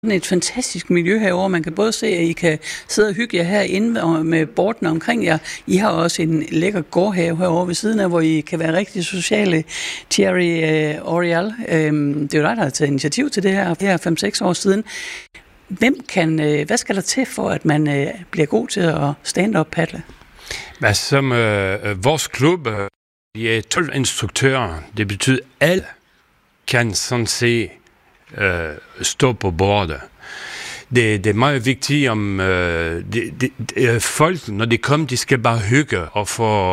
Et fantastisk miljø herovre. Man kan både se, at I kan sidde og hygge jer herinde med bordene omkring jer. I har også en lækker gårdhave herovre ved siden af, hvor I kan være rigtig sociale. Thierry Orial, det er jo dig, der har taget initiativ til det her 5-6 år siden. Hvad skal der til for, at man bliver god til at stand-up paddle? Som vores klub, vi er 12 instruktører. Det betyder, at alle kan sådan se stå på bordet. Det er meget vigtigt om folk, når de kommer, de skal bare hygge og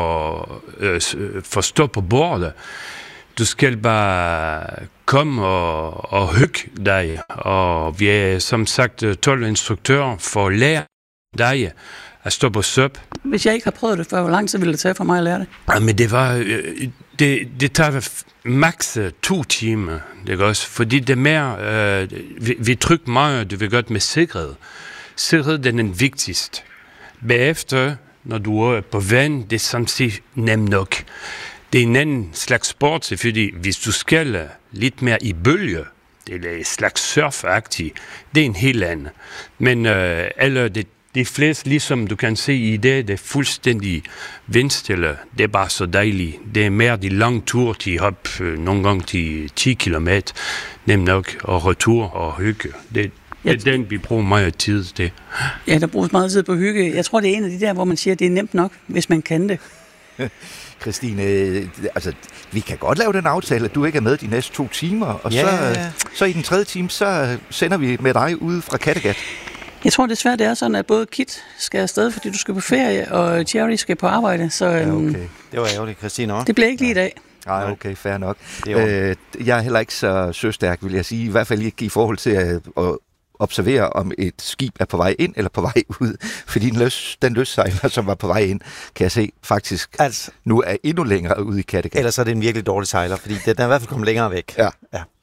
få stå på bordet. Du skal bare komme og hygge dig. Og vi er som sagt 12 instruktører for at lære dig at stå på SUP. Hvis jeg ikke har prøvet det før, hvor lang tid ville det tage for mig at lære det? Ja, men det tager maks 2 timer, det også, fordi det er mere, vi trykker meget, det vil godt med sikkerhed. Sikkerhed, den er den vigtigste. Bagefter, når du er på vand, det er samtidig nemt nok. Det er en anden slags sport, fordi hvis du skal lidt mere i bølge, det er en slags surfagtigt, det er en helt anden. Men de fleste, ligesom du kan se i det er fuldstændig vindstille. Det er bare så dejligt. Det er mere de lange ture, de hopper nogle gange til 10 kilometer. Nemt nok, og retur og hygge. Det er den, vi bruger meget tid til. Ja, der bruges meget tid på hygge. Jeg tror, det er en af de der, hvor man siger, at det er nemt nok, hvis man kan det. Christine, altså, vi kan godt lave den aftale, at du ikke er med de næste 2 timer, og så i den 3. time, så sender vi med dig ud fra Kattegat. Jeg tror desværre, det er sådan, at både Kit skal afsted, fordi du skal på ferie, og Thierry skal på arbejde. Så, ja, okay. Det var ærgerligt, Christine også. Det bliver ikke lige i dag. Nej, okay, fair nok. Jeg er heller ikke så søstærk, vil jeg sige. I hvert fald ikke i forhold til at observere, om et skib er på vej ind eller på vej ud. Fordi den løssejler, som var på vej ind, kan jeg se faktisk nu er endnu længere ude i Kattegat. Ellers er det en virkelig dårlig sejler, fordi den er i hvert fald kommet længere væk. Ja.